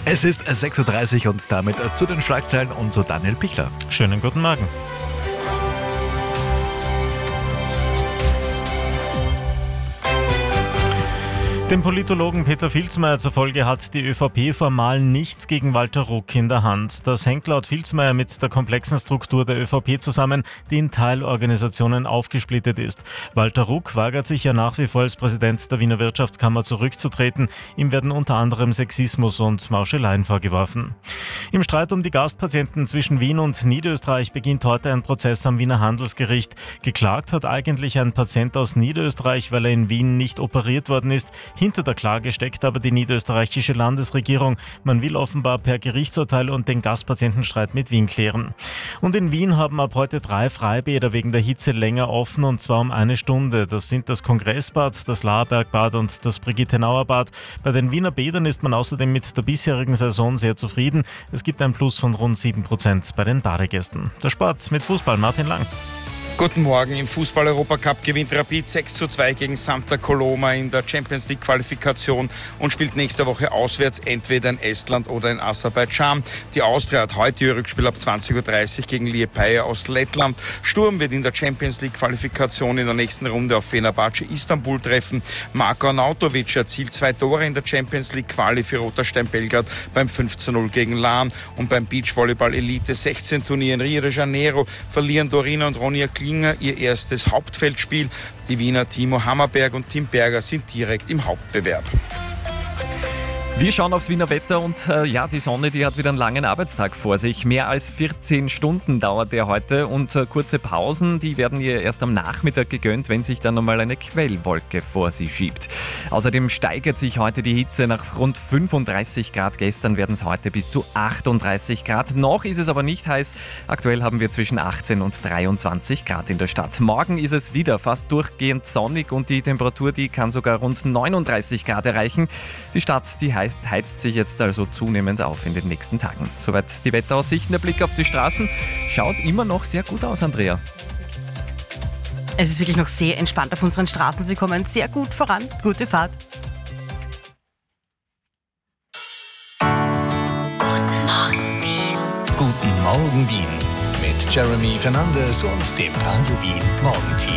Es ist 6:30 Uhr und damit zu den Schlagzeilen und zu Daniel Pichler. Schönen guten Morgen. Dem Politologen Peter Vilsmeier zufolge hat die ÖVP formal nichts gegen Walter Ruck in der Hand. Das hängt laut Vilsmeier mit der komplexen Struktur der ÖVP zusammen, die in Teilorganisationen aufgesplittet ist. Walter Ruck weigert sich ja nach wie vor als Präsident der Wiener Wirtschaftskammer zurückzutreten. Ihm werden unter anderem Sexismus und Mauscheleien vorgeworfen. Im Streit um die Gastpatienten zwischen Wien und Niederösterreich beginnt heute ein Prozess am Wiener Handelsgericht. Geklagt hat eigentlich ein Patient aus Niederösterreich, weil er in Wien nicht operiert worden ist. Hinter der Klage steckt aber die niederösterreichische Landesregierung. Man will offenbar per Gerichtsurteil und den Gastpatientenstreit mit Wien klären. Und in Wien haben ab heute 3 Freibäder wegen der Hitze länger offen, und zwar um 1 Stunde. Das sind das Kongressbad, das Laerbergbad und das Brigitte-Nauer-Bad. Bei den Wiener Bädern ist man außerdem mit der bisherigen Saison sehr zufrieden. Es gibt ein Plus von rund 7% bei den Badegästen. Der Sport mit Fußball, Martin Lang. Guten Morgen. Im Fußball-Europacup gewinnt Rapid 6:2 gegen Santa Coloma in der Champions League-Qualifikation und spielt nächste Woche auswärts entweder in Estland oder in Aserbaidschan. Die Austria hat heute ihr Rückspiel ab 20:30 Uhr gegen Liepaja aus Lettland. Sturm wird in der Champions League-Qualifikation in der nächsten Runde auf Fenerbahce Istanbul treffen. Marko Arnautovic erzielt 2 Tore in der Champions League-Quali für Roter Stein Belgrad beim 5:0 gegen Lahn. Und beim Beachvolleyball-Elite-16-Turnier in Rio de Janeiro verlieren Dorina und Ronja Klinger ihr erstes Hauptfeldspiel. Die Wiener Timo Hammerberg und Tim Berger sind direkt im Hauptbewerb. Wir schauen aufs Wiener Wetter und die Sonne, die hat wieder einen langen Arbeitstag vor sich. Mehr als 14 Stunden dauert der heute und kurze Pausen, die werden ihr erst am Nachmittag gegönnt, wenn sich dann nochmal eine Quellwolke vor sie schiebt. Außerdem steigert sich heute die Hitze nach rund 35 Grad. Gestern werden es heute bis zu 38 Grad. Noch ist es aber nicht heiß. Aktuell haben wir zwischen 18 und 23 Grad in der Stadt. Morgen ist es wieder fast durchgehend sonnig und die Temperatur, die kann sogar rund 39 Grad erreichen. Die Stadt, die heizt sich jetzt also zunehmend auf in den nächsten Tagen. Soweit die Wetteraussichten. Der Blick auf die Straßen schaut immer noch sehr gut aus, Andrea. Es ist wirklich noch sehr entspannt auf unseren Straßen. Sie kommen sehr gut voran. Gute Fahrt. Guten Morgen Wien. Guten Morgen Wien. Mit Jeremy Fernandes und dem Radio Wien Morgenteam.